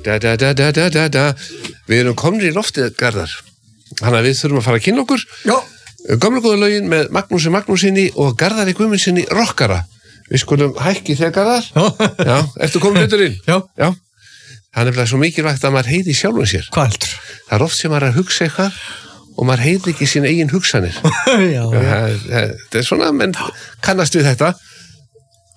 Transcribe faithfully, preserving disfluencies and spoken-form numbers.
da, da, da, da, da, da, da. Við erum komnir í loftið, Garðar. Þannig að við þurfum að fara að kynna okkur. Já. Gömlu góðu lögin með Magnúsi Magnúsinni og Garðari Guðmundsinni rockara. Við skulum hækki þegar Garðar. Já. Já, ertu komin betur inn? Já. Já. Það er nefnilega svo mikilvægt að maður heyri sjálfum sér. Hvað heldur? Það er oft sem maður er að hugsa eitthvað og maður heyri ekki sín eigin hugsanir. Já. Það er svona, menn kannast við þetta.